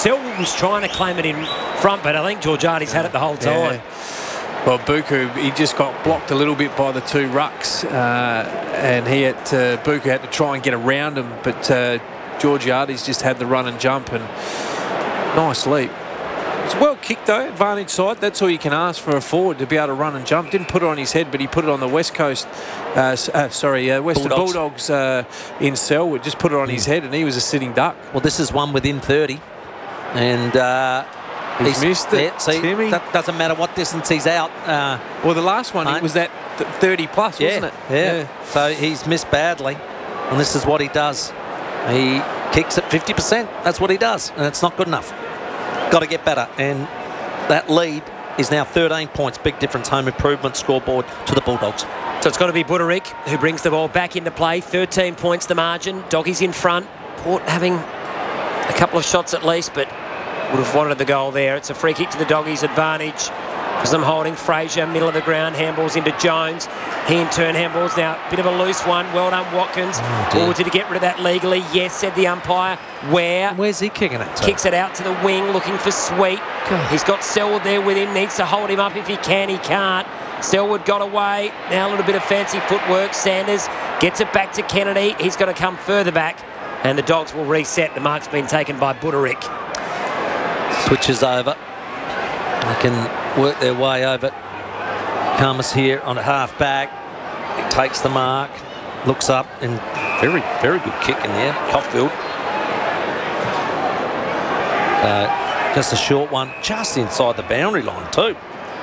Selwood was trying to claim it in front, but I think Georgiades had it the whole time. Well, Buku, he just got blocked a little bit by the two rucks, and Buku had to try and get around him, but Georgiades just had the run and jump, and nice leap. It's well kicked though, advantage side. That's all you can ask for a forward, to be able to run and jump. Didn't put it on his head, but he put it on the West Coast, Western Bulldogs in Selwood. Just put it on his head, and he was a sitting duck. Well, this is one within 30, and he's missed it. See, Timmy. that doesn't matter what distance he's out. Well, the last one, it was that 30 plus, wasn't it? Yeah. So he's missed badly, and this is what he does. He kicks at 50%. That's what he does, and it's not good enough. Got to get better, and that lead is now 13 points. Big difference, home improvement scoreboard to the Bulldogs. So it's got to be Budarick who brings the ball back into play. 13 points the margin. Doggies in front. Port having a couple of shots at least, but would have wanted the goal there. It's a free kick to the Doggies' advantage. Because I'm holding Fraser, middle of the ground, handballs into Jones. He in turn handballs now. Bit of a loose one. Well done, Watkins. Or did he get rid of that legally? Yes, said the umpire. Where's he kicking it to? Kicks it out to the wing, looking for Sweet. God. He's got Selwood there with him. Needs to hold him up if he can. He can't. Selwood got away. Now a little bit of fancy footwork. Sanders gets it back to Kennedy. He's got to come further back. And the Dogs will reset. The mark's been taken by Budarick. Switches over. They can work their way over. Khamis here on a half back. He takes the mark, looks up, and very, very good kick in there. Caulfield. Just a short one, just inside the boundary line too.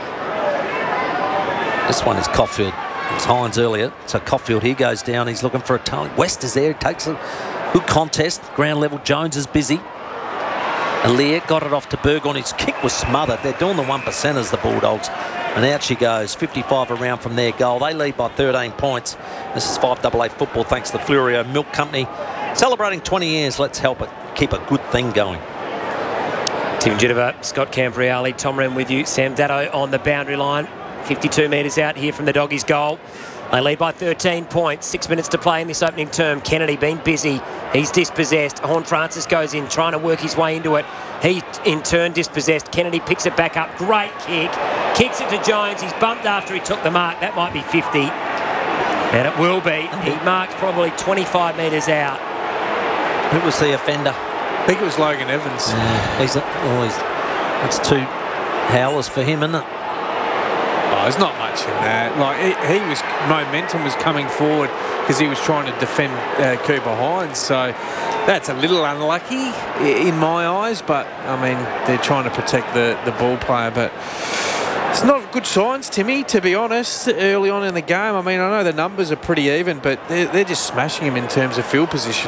This one is Caulfield. It was Hines earlier. So Caulfield here goes down. He's looking for a tally. West is there. He takes a good contest. Ground level. Jones is busy. Alier got it off to Burgoyne. His kick was smothered. They're doing the 1%ers, the Bulldogs. And out she goes. 55 around from their goal. They lead by 13 points. This is 5AA football thanks to the Flurio Milk Company. Celebrating 20 years. Let's help it. Keep a good thing going. Tim Jittiver, Scott Campriali, Tom Wren with you. Sam Datto on the boundary line. 52 metres out here from the Doggies' goal. They lead by 13 points. 6 minutes to play in this opening term. Kennedy been busy. He's dispossessed. Horne-Francis goes in, trying to work his way into it. He, in turn, dispossessed. Kennedy picks it back up. Great kick. Kicks it to Jones. He's bumped after he took the mark. That might be 50. And it will be. He marked probably 25 metres out. Who was the offender? I think it was Logan Evans. That's two howlers for him, isn't it? Oh, there's not much in that. Like momentum was coming forward because he was trying to defend Cooper Hines. So that's a little unlucky in my eyes. But I mean, they're trying to protect the ball player. But it's not good signs, Timmy, to be honest, early on in the game. I mean, I know the numbers are pretty even, but they're just smashing him in terms of field position.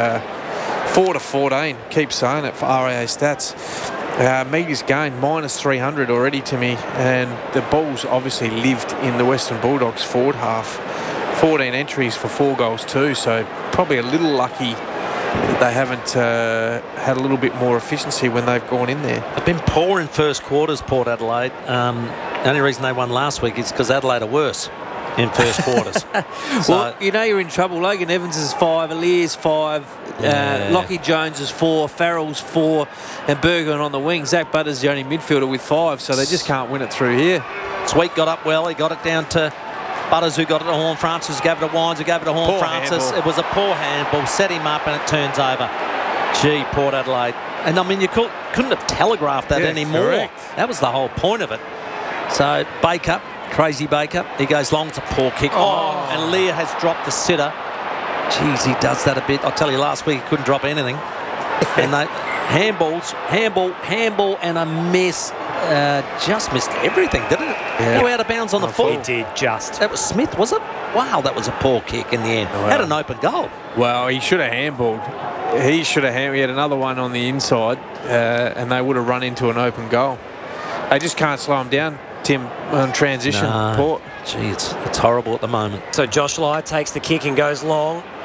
4-14, keep saying it for RAA stats. Metres gained, -300 already to me, and the Bulls obviously lived in the Western Bulldogs forward half. 14 entries for 4 goals too, so probably a little lucky that they haven't had a little bit more efficiency when they've gone in there. They've been poor in first quarters, Port Adelaide. The only reason they won last week is because Adelaide are worse in first quarters. Well, you know you're in trouble. Logan Evans is 5, Alier's 5, Lockie Jones is 4, Farrell's 4, and Burgoyne on the wing. Zach Butter's the only midfielder with 5, so they just can't win it through here. Sweet got up well. He got it down to Butters, who got it to Horne-Francis, gave it to Wines, who gave it to Horne-Francis. It was a poor handball, set him up, and it turns over. Gee, Port Adelaide. And I mean, you couldn't have telegraphed that anymore. Correct. That was the whole point of it. So Baker, crazy Baker, he goes long. It's a poor kick. And Lear has dropped the sitter. Jeez, he does that a bit. I'll tell you, last week he couldn't drop anything. And they handball, and a miss. Just missed everything, didn't it? Yeah. Go out of bounds on the full. It did just. That was Smith, was it? Wow, that was a poor kick in the end. Wow. Had an open goal. Well, he should have handballed. He should have he had another one on the inside, and they would have run into an open goal. They just can't slow him down, Tim, on transition. No. Port. Gee, it's horrible at the moment. So Josh Lye takes the kick and goes long.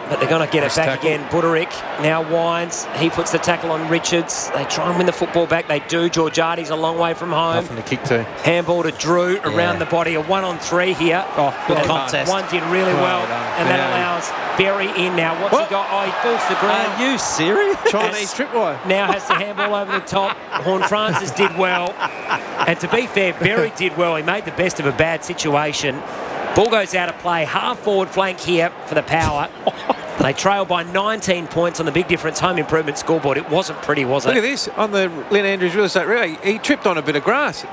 but they're going to get Nice it back tackle. again. Buderick now winds. He puts the tackle on Richards. They try and win the football back. They do. Georgiades a long way from home. Nothing to kick to. Handball to Drew around Yeah. the body. A 1-on-3 here. Oh, Good And contest. One did really Well well, done. and that Yeah. allows Berry in now. What's What? he got? Oh, he falls to the ground. Are you serious? Chinese tripwire. Now has the handball over the top. Horn Francis did well. And to be fair, Berry did well. He made the best of a bad situation. Ball goes out of play. Half forward flank here for the Power. They trail by 19 points on the big difference home improvement scoreboard. It wasn't pretty, was Look at it? this on the Lynn Andrews Real Estate Relay. He tripped on a bit of grass.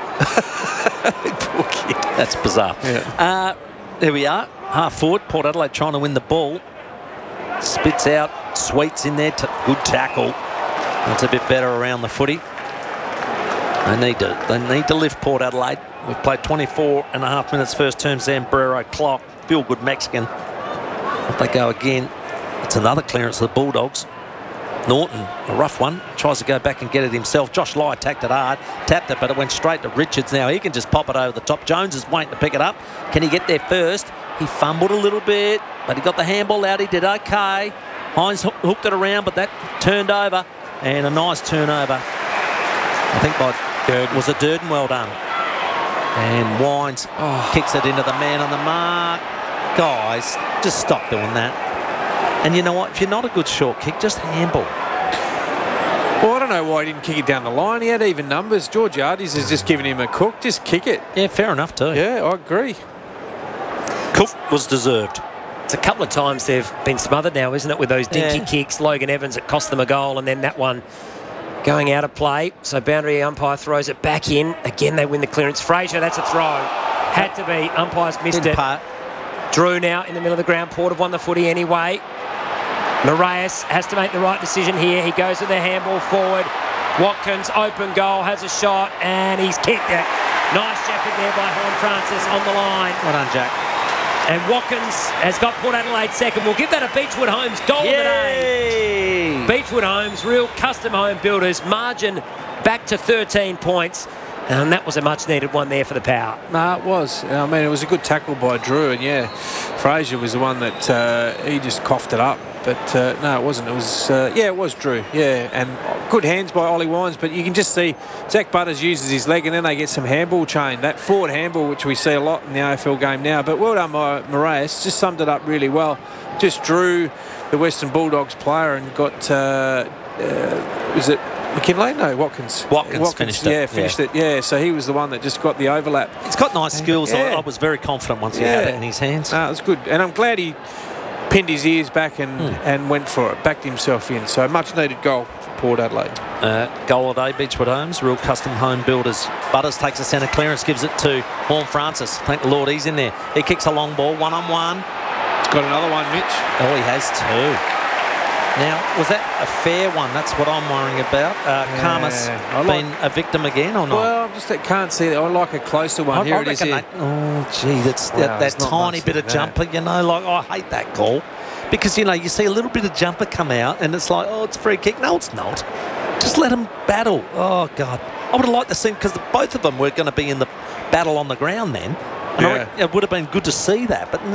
That's bizarre. Yeah. There we are. Half forward. Port Adelaide trying to win the ball. Spits out. Sweets in there. Good tackle. That's a bit better around the footy. They need to lift Port Adelaide. We've played 24 and a half minutes first term. Zambrero clock. Feel good Mexican. Up they go again. It's another clearance of the Bulldogs. Norton, a rough one, tries to go back and get it himself. Josh Lai attacked it hard, tapped it, but it went straight to Richards. Now he can just pop it over the top. Jones is waiting to pick it up. Can he get there first? He fumbled a little bit, but he got the handball out. He did okay. Hines hooked it around, but that turned over, and a nice turnover. I think by was it Durden? Well done. And Wines kicks it into the man on the mark. Guys, just stop doing that. And you know what? If you're not a good short kick, just handball. Well, I don't know why he didn't kick it down the line. He had even numbers. Georgiades has just given him a cook. Just kick it. Yeah, fair enough too. Yeah, I agree. Cook was deserved. It's a couple of times they've been smothered now, isn't it, with those dinky kicks. Logan Evans, it cost them a goal, and then that one going out of play. So boundary umpire throws it back in. Again, they win the clearance. Fraser, that's a throw. Had to be. Umpires missed Didn't it. part. Drew now in the middle of the ground. Port have won the footy anyway. Moraes has to make the right decision here. He goes with the handball forward. Watkins, open goal, has a shot, and he's kicked it. Nice shepherd there by Horn Francis on the line. Well done, Jack. And Watkins has got Port Adelaide second. We'll give that a Beechwood Homes goal of the day. Yay! Beechwood Homes, real custom home builders. Margin back to 13 points. And that was a much-needed one there for the Power. No, it was. I mean, it was a good tackle by Drew, and yeah, Fraser was the one that he just coughed it up. But no, it wasn't. It was, it was Drew. Yeah, and good hands by Ollie Wines, but you can just see Zach Butters uses his leg, and then they get some handball chain. That forward handball, which we see a lot in the AFL game now. But well done by Moraes, just summed it up really well. Just drew the Western Bulldogs player and got, was it McKinley? No, Watkins. Watkins finished it. Yeah, finished it. Yeah, so he was the one that just got the overlap. He's got nice skills. Yeah. I was very confident once he had it in his hands. No, it was good. And I'm glad he pinned his ears back and went for it, backed himself in. So much needed goal for Port Adelaide. Goal of the day, Beechwood Homes, real custom home builders. Butters takes a centre clearance, gives it to Horn Francis. Thank the Lord he's in there. He kicks a long ball, one-on-one. He's got another one, Mitch. Oh, he has two. Now, was that a fair one? That's what I'm worrying about. Karmas been a victim again or not? Well, I can't see that. I like a closer one. Here it is. Here. That's that there's not tiny much bit in of jumper, you know, like, I hate that call. Because, you know, you see a little bit of jumper come out and it's like, it's a free kick. No, it's not. Just let them battle. Oh, God. I would have liked to see, because both of them were going to be in the battle on the ground then. And it would have been good to see that. But,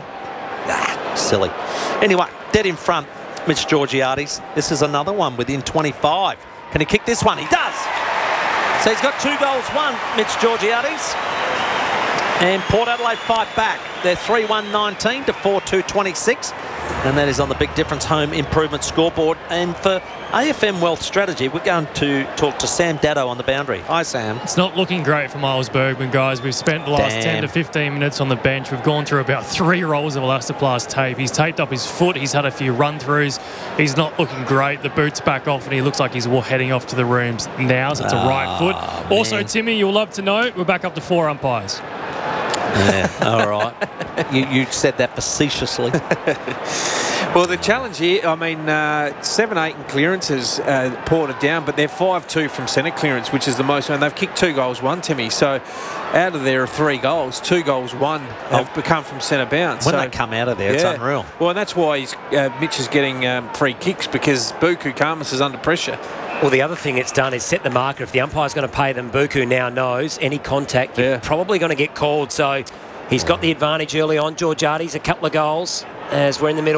silly. Anyway, dead in front, Mitch Georgiades. This is another one within 25. Can he kick this one? He does. So he's got 2 goals, 1, Mitch Georgiades. And Port Adelaide fight back. They're 3-1-19 to 4-2-26. And that is on the Big Difference Home Improvement scoreboard. And for AFM Wealth Strategy, we're going to talk to Sam Daddo on the boundary. Hi, Sam. It's not looking great for Miles Bergman, guys. We've spent the last 10 to 15 minutes on the bench. We've gone through about 3 rolls of Elastoplast tape. He's taped up his foot. He's had a few run-throughs. He's not looking great. The boot's back off, and he looks like he's heading off to the rooms now. So it's a right foot. Man. Also, Timmy, you'll love to know, we're back up to 4 umpires. Yeah, all right. You said that facetiously. Well, the challenge here, I mean, 7-8 in clearances ported down, but they're 5-2 from centre clearance, which is the most. And they've kicked 2 goals, 1, Timmy. So out of their 3 goals, 2 goals, 1 have become from centre bounce. When so, they come out of there, it's unreal. Well, and that's why Mitch is getting free kicks, because Buku Karmas is under pressure. Well, the other thing it's done is set the marker. If the umpire's going to pay them, Buku now knows any contact, you're probably going to get called. So he's got the advantage early on. Georgiades, a couple of goals as we're in the middle of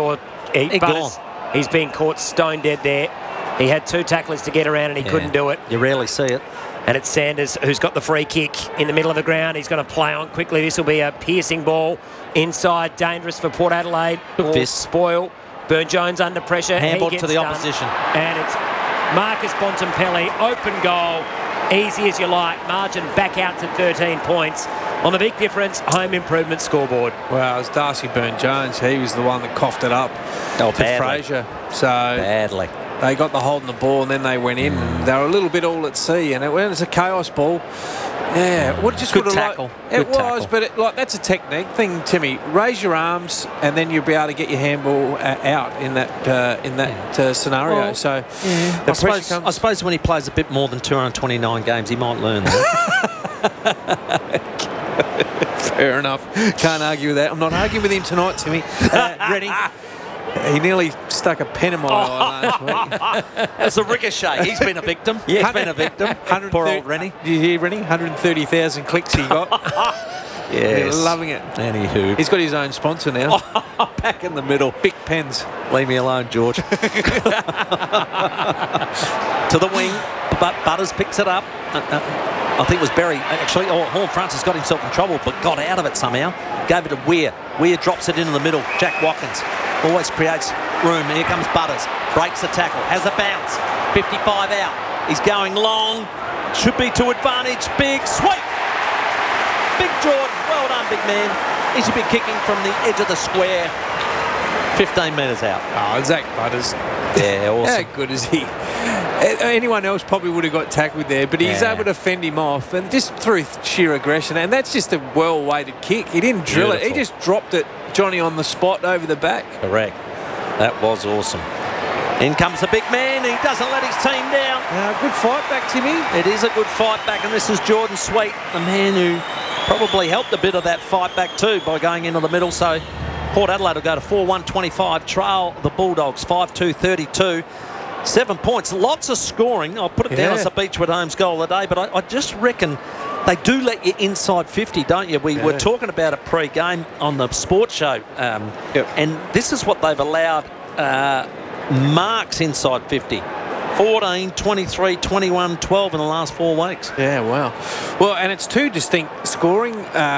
Butters, he's been caught stone dead there. He had 2 tacklers to get around and he couldn't do it. You rarely see it. And it's Sanders who's got the free kick in the middle of the ground. He's going to play on quickly. This will be a piercing ball inside, dangerous for Port Adelaide. Good fist. Spoil. Burne-Jones under pressure. Handball to the opposition. And it's Marcus Bontempelli, open goal. Easy as you like. Margin back out to 13 points. On the big difference, home improvement scoreboard. Well, it was Darcy Burne-Jones. He was the one that coughed it up to Fraser. So badly. They got the hold on the ball and then they went in and they were a little bit all at sea, and it was a chaos ball. Yeah, good tackle. It was, but that's a technique thing, Timmy. Raise your arms and then you'll be able to get your handball out in that scenario. Well, so I suppose when he plays a bit more than 229 games, he might learn that. Fair enough. Can't argue with that. I'm not arguing with him tonight, Timmy. Ready? He nearly stuck a pen in my eye last week. That's a ricochet. He's been a victim. Yeah, he's been a victim. Poor old Rennie. Did you hear Rennie? 130,000 clicks he got. Yes. He's loving it. Anywho. He's got his own sponsor now. Back in the middle. Big pens. Leave me alone, George. To the wing. But Butters picks it up. I think it was Berry. Actually, Horne-Francis got himself in trouble, but got out of it somehow. Gave it to Weir. Weir drops it into the middle. Jack Watkins always creates room. Here comes Butters. Breaks the tackle. Has a bounce. 55 out. He's going long. Should be to advantage. Big sweep. Big Jordan. Well done, big man. He should be kicking from the edge of the square. 15 metres out. Oh, Zach Butters. Yeah, awesome. How good is he? Anyone else probably would have got tackled there, but he's able to fend him off, and just through sheer aggression. And that's just a well-weighted kick. He didn't drill it. He just dropped it, Johnny, on the spot over the back. Correct. That was awesome. In comes the big man. He doesn't let his team down. Good fight back, Timmy. It is a good fight back, and this is Jordan Sweet, the man who probably helped a bit of that fight back too by going into the middle. So Port Adelaide will go to 4-1-25, trail the Bulldogs 5-2-32. 7 points, lots of scoring. I'll put it down as a Beechwood Homes goal of the day, but I just reckon they do let you inside 50, don't you? We were talking about it pre-game on the sports show, and this is what they've allowed marks inside 50. 14, 23, 21, 12 in the last 4 weeks. Yeah, wow. Well, and it's 2 distinct scoring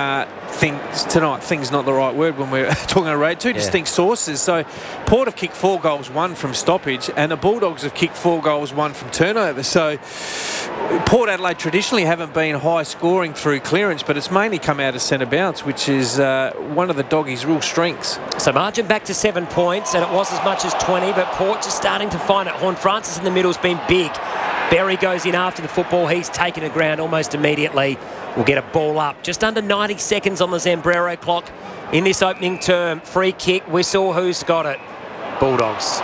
things tonight. Thing's not the right word when we're talking about raid. 2 distinct sources. So Port have kicked 4 goals, 1 from stoppage, and the Bulldogs have kicked 4 goals, 1 from turnover. So Port Adelaide traditionally haven't been high scoring through clearance, but it's mainly come out of centre bounce, which is one of the Doggies' real strengths. So margin back to 7 points, and it was as much as 20, but Port just starting to find it. Horne-Francis in the middle has been big. Berry goes in after the football. He's taken the ground almost immediately. We'll get a ball up. Just under 90 seconds on the Zambrero clock in this opening term. Free kick, whistle. Who's got it? Bulldogs.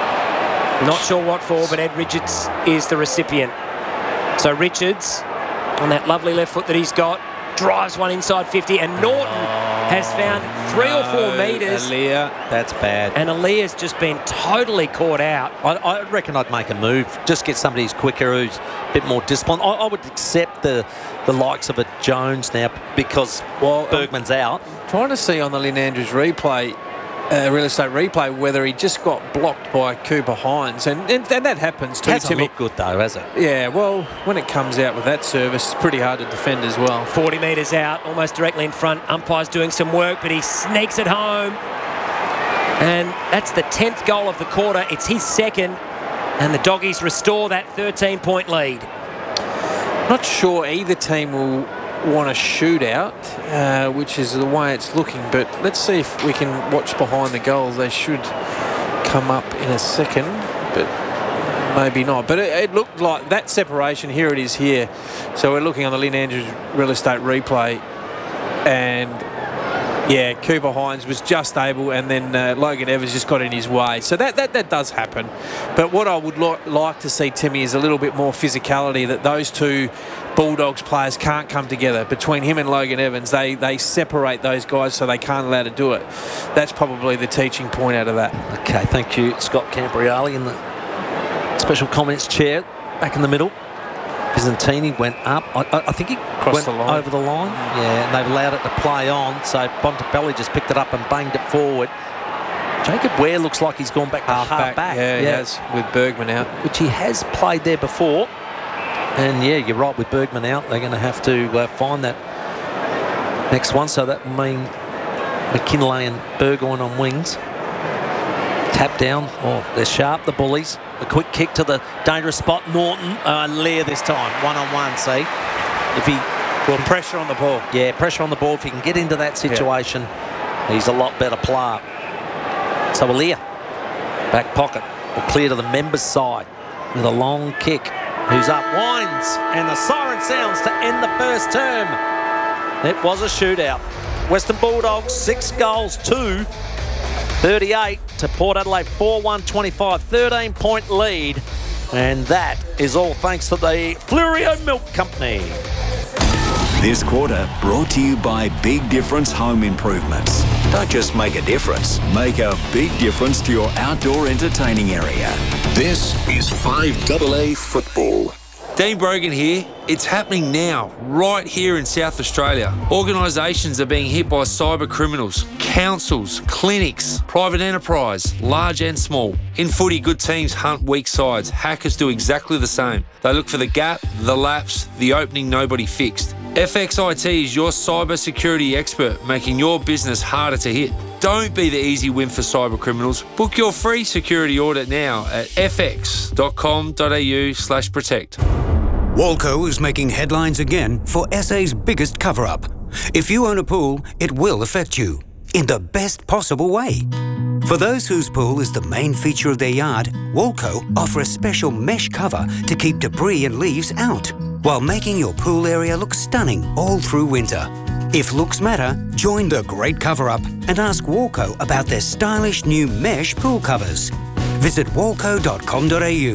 Not sure what for, but Ed Richards is the recipient. So Richards, on that lovely left foot that he's got, drives one inside 50, and Norton has found 3 or 4 metres. Aaliyah. That's bad. And Aaliyah's just been totally caught out. I reckon I'd make a move. Just get somebody who's quicker, who's a bit more disciplined. I would accept the likes of a Jones now because Bergman's out. Trying to see on the Lynn Andrews replay, real estate replay, whether he just got blocked by Cooper Hines, and that happens too. Hasn't looked good though, has it? Yeah, well, when it comes out with that service, it's pretty hard to defend as well. 40 metres out, almost directly in front. Umpire's doing some work, but he sneaks it home. And that's the 10th goal of the quarter. It's his second, and the Doggies restore that 13-point lead. Not sure either team will want a shootout, which is the way it's looking, but let's see if we can watch behind the goals. They should come up in a second, but maybe not. But it looked like that separation. Here it is here. So we're looking on the Lynn Andrews real estate replay, and yeah, Cooper Hines was just able, and then Logan Evans just got in his way. So that does happen. But what I would like to see, Timmy, is a little bit more physicality, that those 2 Bulldogs players can't come together. Between him and Logan Evans, they separate those guys so they can't allow to do it. That's probably the teaching point out of that. Okay, thank you, Scott Cambriali in the special comments chair, back in the middle. Visentini went up. I think he went over the line. Yeah, and they've allowed it to play on. So Bontempelli just picked it up and banged it forward. Jacob Ware looks like he's gone back to half back. Yeah, he has, with Bergman out. Which he has played there before. And yeah, you're right, with Bergman out, they're going to have to find that next one. So that will mean McKinlay and Burgoyne on wings. Tap down. Oh, they're sharp, the Bullies. A quick kick to the dangerous spot. Norton, Lear this time. One-on-one, see? If he... Well, pressure on the ball. Yeah, pressure on the ball. If he can get into that situation, he's a lot better player. So Lear, back pocket, will clear to the members' side with a long kick. Who's up? Wines, and the siren sounds to end the first term. It was a shootout. Western Bulldogs 6 goals to 38 to Port Adelaide 4-1-25, 13-point lead, and that is all thanks to the Flurio Milk Company. This quarter brought to you by Big Difference Home Improvements. Don't just make a difference, make a big difference to your outdoor entertaining area. This is 5AA Football. Dean Brogan here. It's happening now, right here in South Australia. Organisations are being hit by cyber criminals, councils, clinics, private enterprise, large and small. In footy, good teams hunt weak sides. Hackers do exactly the same. They look for the gap, the lapse, the opening nobody fixed. FXIT is your cyber security expert, making your business harder to hit. Don't be the easy win for cyber criminals. Book your free security audit now at fx.com.au/protect. Walco is making headlines again for SA's biggest cover-up. If you own a pool, it will affect you in the best possible way. For those whose pool is the main feature of their yard, Walco offer a special mesh cover to keep debris and leaves out, while making your pool area look stunning all through winter. If looks matter, join the great cover-up and ask Walco about their stylish new mesh pool covers. Visit walco.com.au.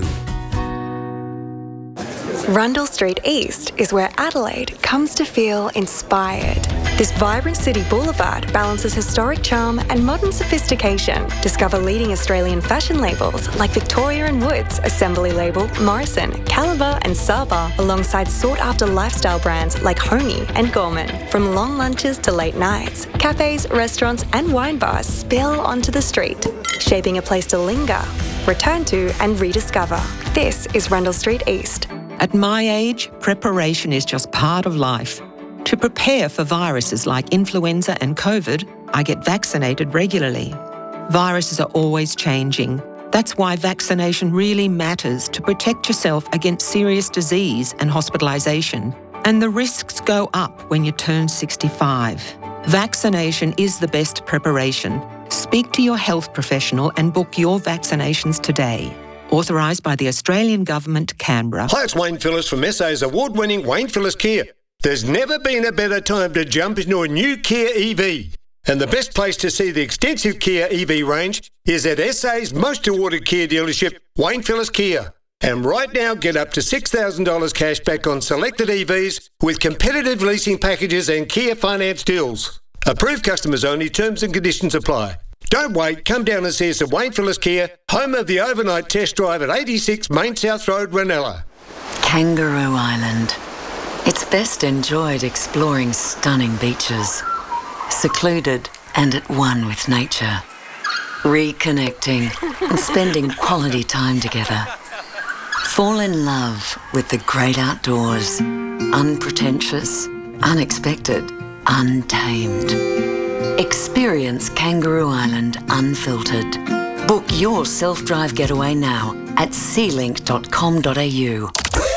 Rundle Street East is where Adelaide comes to feel inspired. This vibrant city boulevard balances historic charm and modern sophistication. Discover leading Australian fashion labels like Victoria & Woods, Assembly Label, Morrison, Caliber and Saba, alongside sought-after lifestyle brands like Homey and Gorman. From long lunches to late nights, cafes, restaurants and wine bars spill onto the street, shaping a place to linger, return to and rediscover. This is Rundle Street East. At my age, preparation is just part of life. To prepare for viruses like influenza and COVID, I get vaccinated regularly. Viruses are always changing. That's why vaccination really matters to protect yourself against serious disease and hospitalisation. And the risks go up when you turn 65. Vaccination is the best preparation. Speak to your health professional and book your vaccinations today. Authorised by the Australian Government, Canberra. Hi, it's Wayne Phillips from SA's award-winning Wayne Phillips Kia. There's never been a better time to jump into a new Kia EV. And the best place to see the extensive Kia EV range is at SA's most awarded Kia dealership, Wayne Phillips Kia. And right now, get up to $6,000 cash back on selected EVs with competitive leasing packages and Kia finance deals. Approved customers only, terms and conditions apply. Don't wait, come down and see us at Wayne Phillips Kia, home of the overnight test drive at 86 Main South Road, Ranella. Kangaroo Island. It's best enjoyed exploring stunning beaches, secluded and at one with nature, reconnecting and spending quality time together. Fall in love with the great outdoors, unpretentious, unexpected, untamed. Experience Kangaroo Island unfiltered. Book your self-drive getaway now at sealink.com.au.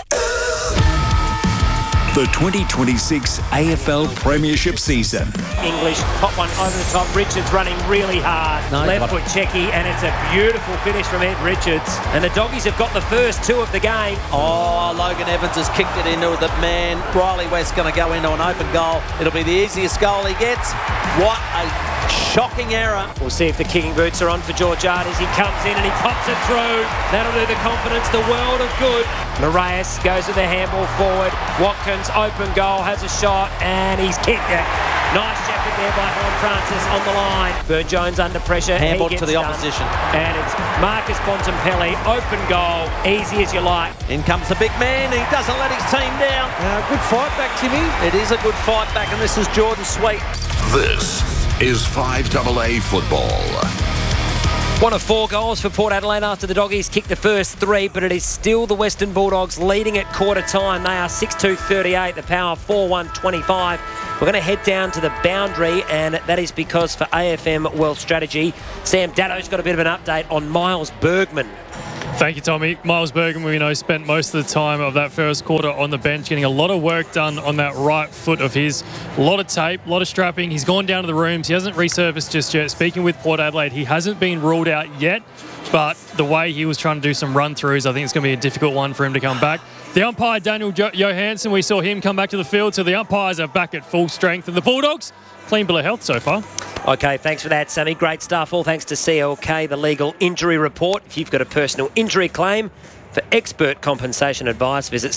The 2026 AFL Premiership season. English, pop one over the top. Richards running really hard. Left foot checky, and it's a beautiful finish from Ed Richards. And the Doggies have got the first two of the game. Oh, Logan Evans has kicked it into the man. Riley West going to go into an open goal. It'll be the easiest goal he gets. What a shocking error. We'll see if the kicking boots are on for Georgiades. He comes in and he pops it through. That'll do the confidence the world of good. Moraes goes with the handball forward. Watkins, open goal, has a shot, and he's kicked it. Nice shepherd there by Horn Francis on the line. Burne-Jones under pressure. Handball to the opposition. And it's Marcus Bontempelli, open goal, easy as you like. In comes the big man. He doesn't let his team down. Good fight back, Timmy. It is a good fight back, and this is Jordan Sweet. This is 5AA Football. One of 4 goals for Port Adelaide after the Doggies kicked the first 3, but it is still the Western Bulldogs leading at quarter time. They are 6-2-38, the Power 4-1-25. We're going to head down to the boundary, and that is because for AFM Wealth Strategy, Sam Datto's got a bit of an update on Miles Bergman. Thank you, Tommy. Miles Bergman, we know, spent most of the time of that first quarter on the bench, getting a lot of work done on that right foot of his. A lot of tape, a lot of strapping. He's gone down to the rooms. He hasn't resurfaced just yet. Speaking with Port Adelaide, he hasn't been ruled out yet, but the way he was trying to do some run-throughs, I think it's going to be a difficult one for him to come back. The umpire, Daniel Johansson, we saw him come back to the field, so the umpires are back at full strength. And the Bulldogs, clean bill of health so far. Okay, thanks for that, Sammy. Great stuff. All thanks to CLK, the legal injury report. If you've got a personal injury claim, for expert compensation advice, visit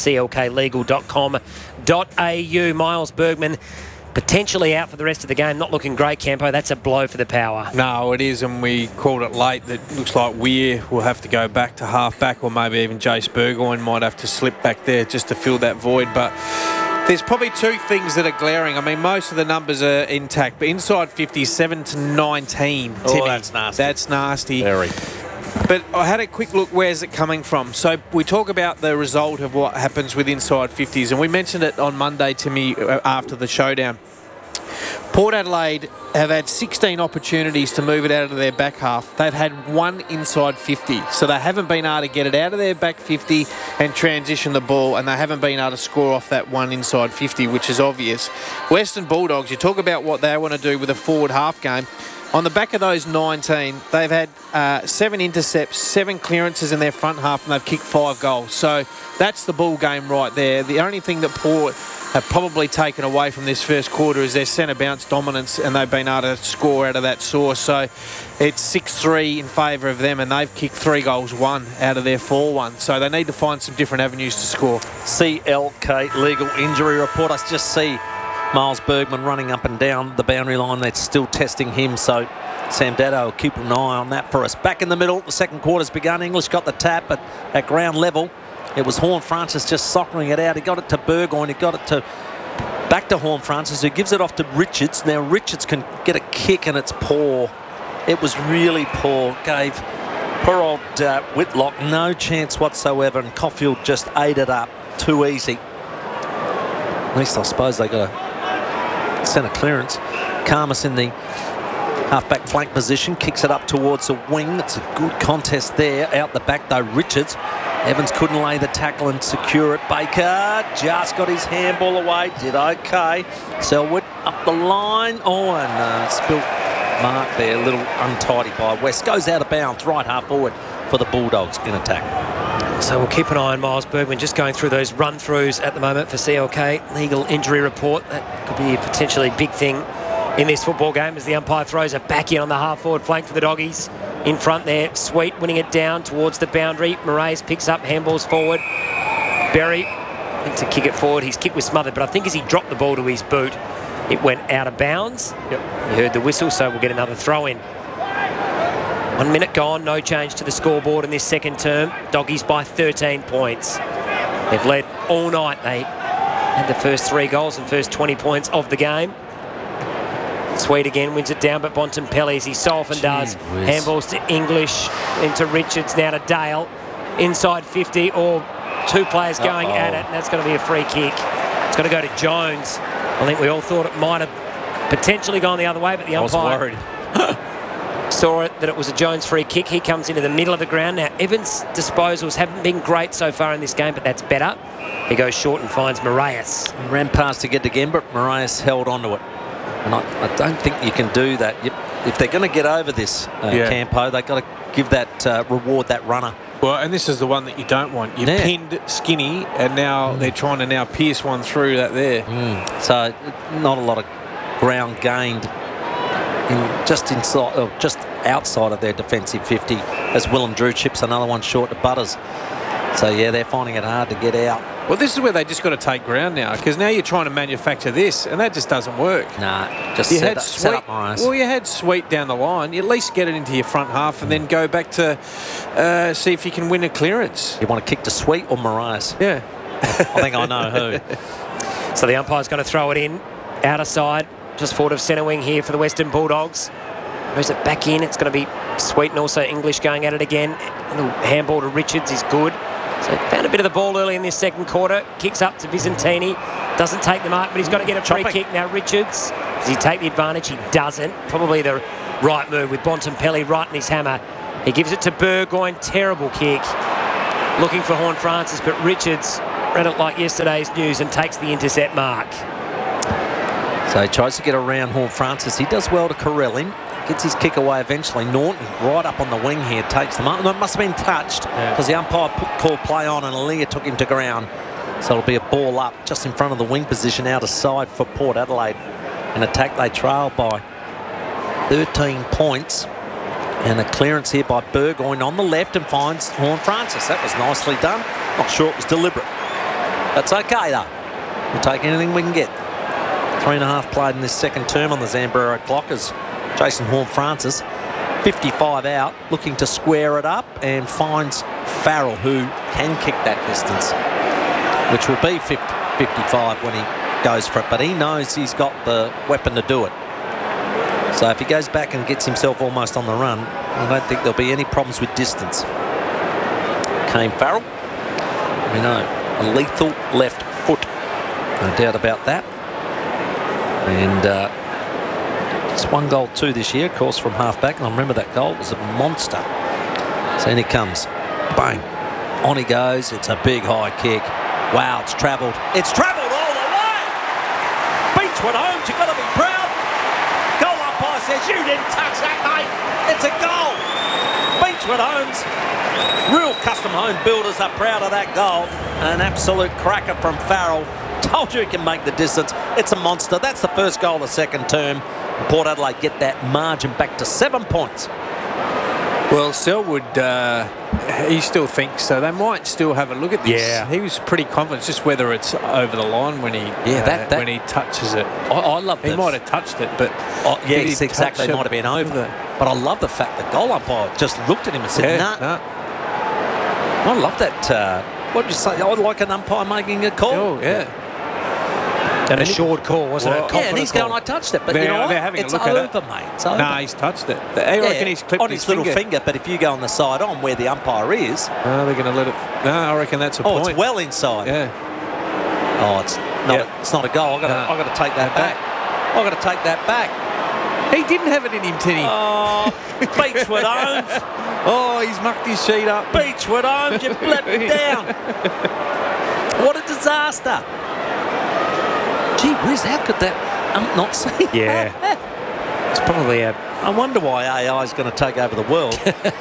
clklegal.com.au. Miles Bergman potentially out for the rest of the game. Not looking great, Campo. That's a blow for the Power. No, it is, and we called it late. That looks like Weir will have to go back to half-back, or maybe even Jace Burgoyne might have to slip back there just to fill that void. But there's probably 2 things that are glaring. I mean, most of the numbers are intact, but inside 50, 7-19. Oh, that's nasty. That's nasty. Very. But I had a quick look, where's it coming from? So we talk about the result of what happens with inside 50s, and we mentioned it on Monday to me after the showdown. Port Adelaide have had 16 opportunities to move it out of their back half. They've had 1 inside 50. So they haven't been able to get it out of their back 50 and transition the ball, and they haven't been able to score off that 1 inside 50, which is obvious. Western Bulldogs, you talk about what they want to do with a forward half game. On the back of those 19, they've had 7 intercepts, 7 clearances in their front half, and they've kicked 5 goals. So that's the ball game right there. The only thing that Port have probably taken away from this first quarter is their centre bounce dominance, and they've been able to score out of that source. So it's 6-3 in favour of them, and they've kicked 3 goals, 1 out of their 4-1. So they need to find some different avenues to score. CLK legal injury report. I just see Miles Bergman running up and down the boundary line. That's still testing him, so Sam Datto will keep an eye on that for us. Back in the middle, the second quarter's begun. English got the tap at ground level. It was Horne-Francis just soccering it out. He got it to Burgoyne. He got it back to Horne-Francis, who gives it off to Richards. Now Richards can get a kick, and it's poor. It was really poor. Gave poor old Whitlock no chance whatsoever, and Caulfield just ate it up too easy. At least I suppose they got a centre clearance. Karmas in the half-back flank position, kicks it up towards the wing. It's a good contest there. Out the back though, Richards. Evans couldn't lay the tackle and secure it. Baker just got his handball away, did okay. Selwood up the line. Oh, and spilt mark there, a little untidy by West. Goes out of bounds, right half forward for the Bulldogs in attack. So we'll keep an eye on Miles Bergman, just going through those run-throughs at the moment for CLK. Legal injury report. That could be a potentially big thing in this football game as the umpire throws it back in on the half-forward flank for the Doggies. In front there, Sweet winning it down towards the boundary. Moraes picks up, handballs forward. Berry went to kick it forward. His kick was smothered, but I think as he dropped the ball to his boot, it went out of bounds. Yep. You heard the whistle, so we'll get another throw-in. 1 minute gone, no change to the scoreboard in this second term. Doggies by 13 points. They've led all night. They had the first 3 goals and first 20 points of the game. Sweet again wins it down, but Bontempelli, as he so often does. Handballs to English, into Richards, now to Dale. Inside 50, or 2 players going at it, and that's going to be a free kick. It's going to go to Jones. I think we all thought it might have potentially gone the other way, but the umpire saw it, that it was a Jones free kick. He comes into the middle of the ground. Now, Evans' disposals haven't been great so far in this game, but that's better. He goes short and finds Moraes. He ran past to get again, but Moraes held onto it. And I don't think you can do that. If they're going to get over this, Campo, they've got to give that reward that runner. Well, and this is the one that you don't want. You pinned Skinny, and now they're trying to now pierce one through that there. So not a lot of ground gained just outside of their defensive 50, as Willem Drew chips another one short to Butters. So, yeah, they're finding it hard to get out. Well, this is where they just got to take ground now, because now you're trying to manufacture this, and that just doesn't work. Nah, just set up Moraes. Well, you had Sweet down the line. You at least get it into your front half and then go back to see if you can win a clearance. You want to kick to Sweet or Moraes? Yeah. I think I know who. So the umpire's going to throw it in, outer side, just forward of centre wing here for the Western Bulldogs. Moves it back in. It's going to be Sweet and also English going at it again. A little handball to Richards is good. So found a bit of the ball early in this second quarter. Kicks up to Vicentini. Doesn't take the mark, but he's got to get a free kick now. Richards, does he take the advantage? He doesn't. Probably the right move with Bontempelli right in his hammer. He gives it to Burgoyne. Terrible kick. Looking for Horne-Francis, but Richards read it like yesterday's news and takes the intercept mark. So he tries to get around Horne-Francis. He does well to corral him. Gets his kick away eventually. Norton right up on the wing here takes the mark. No, it must have been touched because the umpire called play on and Aaliyah took him to ground. So it'll be a ball up just in front of the wing position out of side for Port Adelaide. An attack they trail by 13 points. And a clearance here by Burgoyne on the left and finds Horne-Francis. That was nicely done. Not sure it was deliberate. That's okay though. We'll take anything we can get. 3.5 played in this second term on the Zambro clock as Jason Horne-Francis, 55 out, looking to square it up and finds Farrell, who can kick that distance, which will be 55 when he goes for it. But he knows he's got the weapon to do it. So if he goes back and gets himself almost on the run, I don't think there'll be any problems with distance. Came Farrell. We know a lethal left foot. No doubt about that. And it's 1-2 this year, of course, from half-back. And I remember that goal was a monster. So in he comes. Bang. On he goes. It's a big high kick. Wow, it's travelled. It's travelled all the way! Beachwood Holmes, you've got to be proud. Goal umpire says, you didn't touch that, mate. It's a goal. Beachwood Holmes. Real custom home builders are proud of that goal. An absolute cracker from Farrell. Told you he can make the distance. It's a monster. That's the first goal of the second term. Port Adelaide get that margin back to 7 points. Well, Selwood, he still thinks so. They might still have a look at this. Yeah. He was pretty confident, just whether it's over the line when he when he touches it. I love He might have touched it, but yes, exactly. It might have been over. But I love the fact the goal umpire just looked at him and said, nah. I love that. What did you say? I like an umpire making a call. Oh, yeah. An assured call, wasn't it? Yeah, and he's going, I touched it. But you know what? It's over, mate. It's over. No, he's touched it. I reckon he's clipped on his little finger. But if you go on the side on where the umpire is... No, they're going to let it... No, I reckon that's a point. Oh, it's well inside. Yeah. Oh, it's not a goal. I've got to take that back. I've got to take that back. He didn't have it in him, Tinny. Oh, Beachwood Holmes. Oh, he's mucked his sheet up. Beachwood Holmes, you've let me down. What a disaster. Gee whiz, how could that not see? Yeah. It's probably a... I wonder why AI is going to take over the world.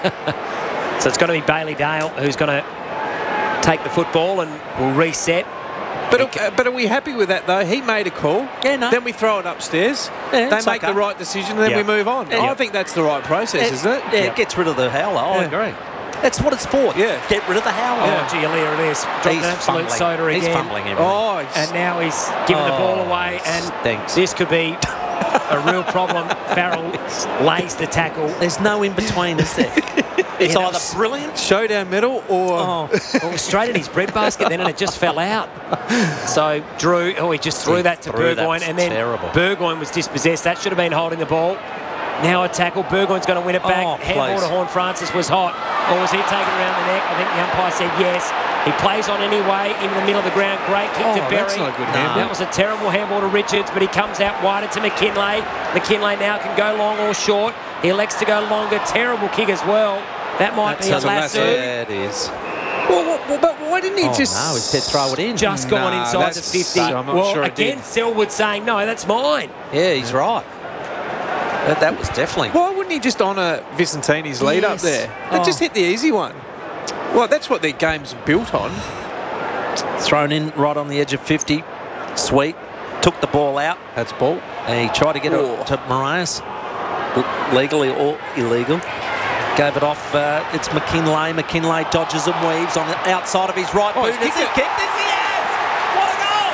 So it's going to be Bailey Dale who's going to take the football and will reset. But are we happy with that, though? He made a call. Yeah, no. Then we throw it upstairs. Yeah, they make the right decision, and then we move on. Yeah. I think that's the right process, isn't it? Yeah, it gets rid of the howler. I agree. That's what it's for. Yeah. Get rid of the howler. Oh, gee, Aaliyah, it is. Dropped an absolute soda again. He's fumbling everything. Oh, and now he's giving the ball away, and stinks. This could be a real problem. Farrell lays the tackle. There's no in-between, is there? It's either brilliant, showdown medal, or well, straight at his breadbasket then, and it just fell out. So Drew, he just threw that to Burgoyne, and then Burgoyne was dispossessed. That should have been holding the ball. Now a tackle. Burgoyne's going to win it back. Handball to Horne-Francis was hot. Or was he taken around the neck? I think the umpire said yes. He plays on anyway in the middle of the ground. Great kick to Berry. That's not a good handball. That was a terrible handball to Richards, but he comes out wider to McKinlay. McKinlay now can go long or short. He elects to go longer. Terrible kick as well. That might be a lasso. Yeah, it is. But why didn't he just... No, he said throw it in. Just gone inside the 50. I'm not sure again, Selwood saying, no, that's mine. Yeah, he's right. That was definitely... Why wouldn't he just honour Vicentini's lead up there? And just hit the easy one. Well, that's what their game's built on. Thrown in right on the edge of 50. Sweet. Took the ball out. That's ball. And he tried to get it to Marias. Legally or illegal. Gave it off. It's McKinlay. McKinlay dodges and weaves on the outside of his right boot. Is he kicked? Yes, he has! What a goal!